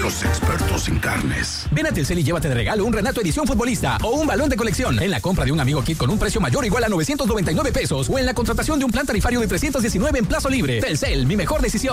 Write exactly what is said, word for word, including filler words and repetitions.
los expertos en carnes. Ven a Telcel y llévate de regalo un Renato Edición Futbolista o un balón de colección en la compra de un Amigo Kit con un precio mayor o igual a novecientos noventa y nueve pesos o en la contratación de un plan tarifario de trescientos diecinueve en plazo libre. Telcel, mi mejor decisión.